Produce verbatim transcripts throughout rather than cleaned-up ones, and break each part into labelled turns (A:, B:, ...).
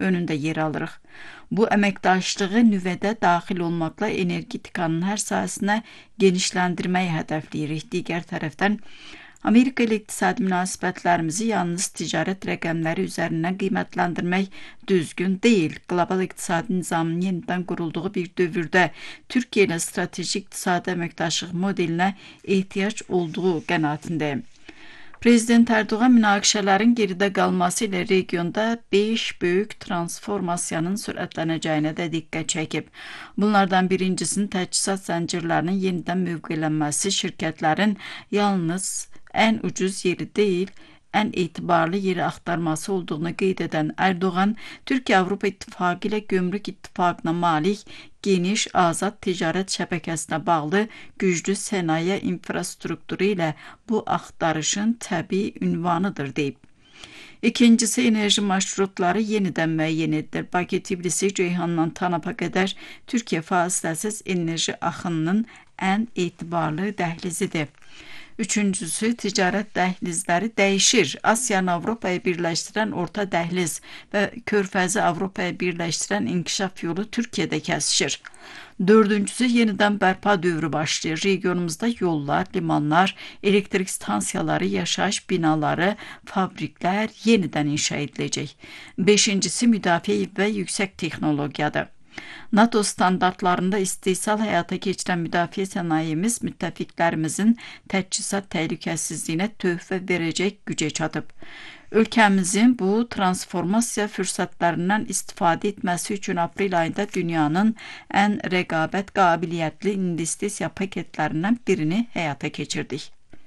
A: önündə yer alırıq. Bu əməkdaşlığı nüvədə daxil olmaqla energetikanın hər sahəsinə genişləndirməyi hədəfləyirik. Digər tərəfdən, Amerika ilə iqtisadi münasibətlərimizi yalnız ticarət rəqəmləri üzərindən qiymətləndirmək düzgün deyil. Qlobal iqtisadi nizamın yenidən qurulduğu bir dövrdə Türkiyə ilə strateji iqtisadi əməkdaşlıq modelinə ehtiyac olduğu qənaətindəyim. Prezident Erdoğan münaqişələrin geridə qalması ilə regionda beş böyük transformasiyanın sürətlənəcəyinə də diqqət çəkib. Bunlardan birincisinin təchizat zəncirlərinin yenidən mövqelənməsi, şirkətlərin yalnız ən ucuz yeri deyil, ən etibarlı yeri axtarması olduğunu qeyd edən Erdoğan, Türkiyə-Avropa İttifaqı ilə Gömrük İttifaqına malik geniş azad ticarət şəbəkəsinə bağlı güclü sənaye infrastrukturu ilə bu axtarışın təbii ünvanıdır deyib. İkincisi, enerji marşrutları yenidən müəyyən edilir. Bakı, Tbilisi, Ceyhandan Tanapa qədər Türkiyə fasiləsiz enerji axınının ən etibarlı dəhlizidir. Üçüncüsü, ticarət dəhlizləri dəyişir. Asiyanı Avropaya birləşdirən orta dəhliz və Körfəzi Avropaya birləşdirən inkişaf yolu Türkiyədə kəsişir. Dördüncüsü, yenidən bərpa dövrü başlayır. Regionumuzda yollar, limanlar, elektrik stansiyaları, yaşayış binaları, fabriklər yenidən inşa ediləcək. Beşincisi, müdafiə və yüksək texnologiyadır. NATO standartlarında istehsal həyata keçirən müdafiə sənayemiz müttəfiqlərimizin təchizat təhlükəsizliyinə töhfə verəcək gücə çatıb. Ölkəmizin bu transformasiya fürsətlərindən istifadə etməsi üçün aprel ayında dünyanın ən rəqabət qabiliyyətli investisiya paketlərindən birini həyata keçirdik.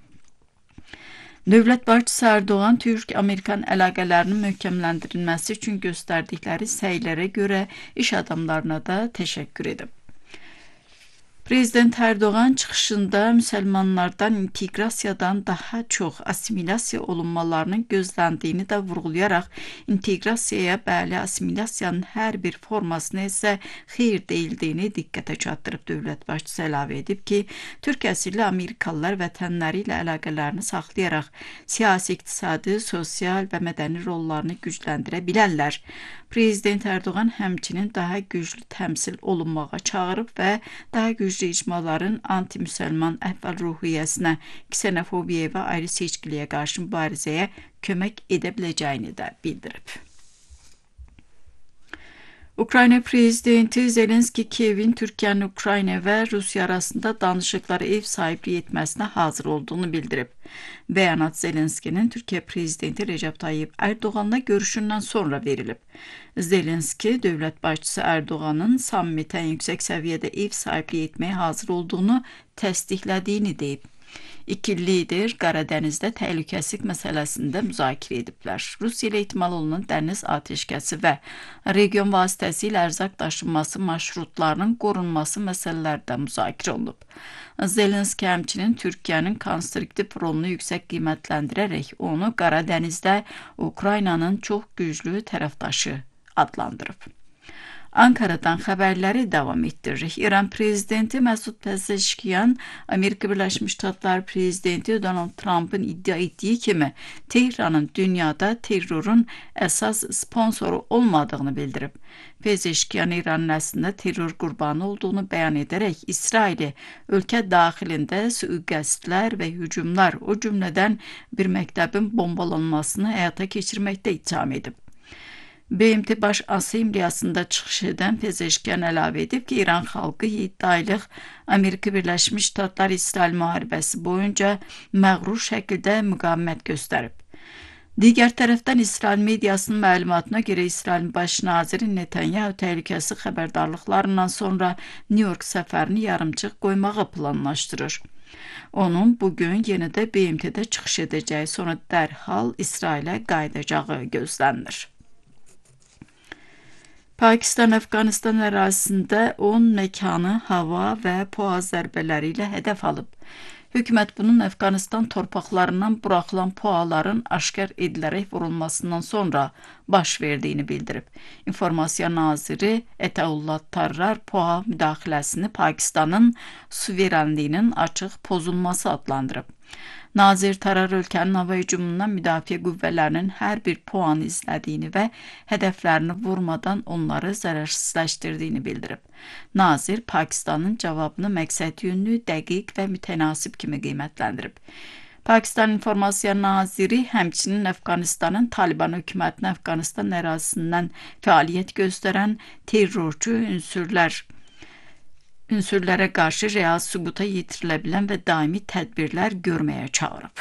A: Dövlət başçısı Erdoğan, Türk-Amerikan əlaqələrinin möhkəmləndirilməsi üçün göstərdikləri səylərə görə iş adamlarına da təşəkkür edib. Prezident Erdoğan çıxışında müsəlmanlardan inteqrasiyadan daha çox assimilyasiya olunmalarının gözləndiyini də vurğulayaraq, inteqrasiyaya bəli assimilyasiyanın hər bir formasına isə xeyir deyildiyini diqqətə çatdırıb. Dövlət başçısı əlavə edib ki, Türk əsilli Amerikalılar vətənləri ilə əlaqələrini saxlayaraq siyasi, iqtisadi, sosial və mədəni rollarını gücləndirə bilərlər. Prezident Erdoğan həmçinin daha güclü təmsil olunmağa çağırıb və daha güclü icmaların anti-müsəlman əhval-ruhiyyəsinə, ksenofobiyaya və ayrı seçkiliyə qarşı mübarizəyə kömək edə biləcəyini də bildirib. Ukrayna Prezidenti Zelenski Kiyevin Türkiyənin Ukrayna və Rusiya arasında danışıqlara ev sahibliyi etməsinə hazır olduğunu bildirib. Bəyanat Zelenskinin Türkiyə Prezidenti Recep Tayyip Erdoğan'la görüşündən sonra verilib. Zelenski, dövlət başçısı Erdoğan'ın sammitə yüksək səviyyədə ev sahibliyi etməyə hazır olduğunu təsdiqlədiyini deyib. İki lider Qaradənizdə təhlükəsizlik məsələsində müzakirə ediblər. Rusiya ilə ehtimal olunan dəniz atəşkəsi və region vasitəsilə ərzaq daşınması marşrutlarının qorunması məsələləri də müzakirə olunub. Zelenski həmçinin Türkiyənin konstruktiv rolunu yüksək qiymətləndirərək onu Qaradənizdə Ukraynanın çox güclü tərəfdaşı adlandırıb. Ankara'dan xəbərləri davam etdiririk. İran Prezidenti Məsud Pezeşkiyan, Amerika Birləşmiş Ştatları Prezidenti Donald Trump'ın iddia etdiyi kimi Tehranın dünyada terrorun əsas sponsoru olmadığını bildirib. Pezeşkiyan İranın əslində terror qurbanı olduğunu bəyan edərək İsraili ölkə daxilində sui-qəsdlər və hücumlar, o cümlədən bir məktəbin bombalanmasını həyata keçirməkdə ittiham edib. B M T Baş Assambleyasında çıxış edən Pezeşkiyan əlavə edib ki, İran xalqı yeddi aylıq Amerika Birləşmiş Ştatları İsrail müharibəsi boyunca məğrur şəkildə müqavimət göstərib. Digər tərəfdən İsrail mediasının məlumatına görə İsrailin baş naziri Netanyahu təhlükəsizlik xəbərdarlıqlarından sonra New York səfərini yarımçıq qoymağı planlaşdırır. Onun bugün yenə də B M T'də çıxış edəcəyi, sonra dərhal İsrailə qayıdacağı gözlənilir. Pakistan-Əfqanistan ərazisində on məkanı hava və PUA zərbələri ilə hədəf alıb. Hökumət bunun Əfqanistan torpaqlarından buraxılan PUA'ların aşkar edilərək vurulmasından sonra baş verdiyini bildirib. İnformasiya naziri Ətaullah Tarrar PUA müdaxiləsini Pakistanın suverenliyinin açıq pozulması adlandırıb. Nazir Tarar ölkənin hava hücumundan müdafiə qüvvələrinin hər bir puan izlədiyini və hədəflərini vurmadan onları zərərsizləşdirdiyini bildirib. Nazir Pakistanın cavabını məqsədyönlü, dəqiq və mütənasib kimi qiymətləndirib. Pakistan İnformasiya Naziri həmçinin Əfqanistanın Taliban hökumətinin Əfqanistan ərazisindən fəaliyyət göstərən terrorçu ünsürlər ünsürlərə qarşı real sübuta yetirilə bilən və daimi tədbirlər görməyə çağırıb.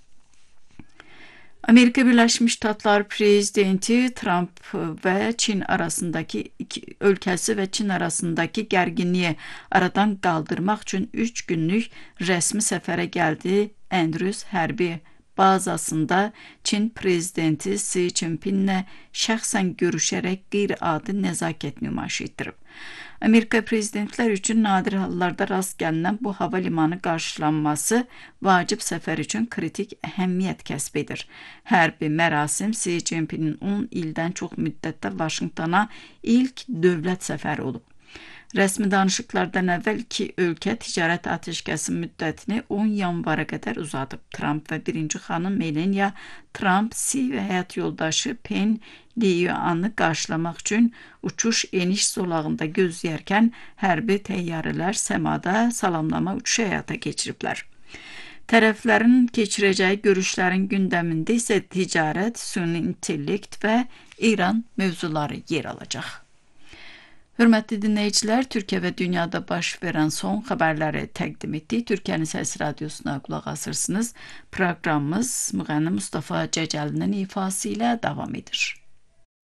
A: Amerika Birləşmiş Ştatları prezidenti Trump və Çin arasındakı iki ölkəsi və Çin arasındakı gərginliyi aradan qaldırmaq üçün üç günlük rəsmi səfərə gəldi. Andrews hərbi bazasında Çin prezidenti Xi Jinpinglə şəxsən görüşərək qeyri-adi nəzakət nümayiş etdirib. Amerika prezidentlər üçün nadir hallarda rast gəlinən bu hava limanı qarşılanması vacib səfər üçün kritik əhəmiyyət kəsb edir. Hərbi mərasim Xi Jinpingin on ildən çox müddətdə Vaşinqtona ilk dövlət səfəri olub. Rəsmi danışıqlardan əvvəl iki ölkə ticarət atəşkəsi müddətini on yanvara qədər uzadıb. Trump və birinci xanım Melania Trump, Xi və həyat yoldaşı Pen Liuanı qarşılamaq üçün uçuş eniş zolağında gözləyərkən hərbi təyyarələr səmada salamlama uçuşu həyata keçiriblər. Tərəflərin keçirəcəyi görüşlərin gündəmində isə ticarət, süni intellekt və İran mövzuları yer alacaq. Hörmətli dinləyicilər, Türkiyə və dünyada baş verən son xəbərləri təqdim etdik. Türkiyənin Səsi Radiosuna qulaq asırsınız. Proqramımız müğənni Mustafa Cəcəlinin ifası ilə davam edir.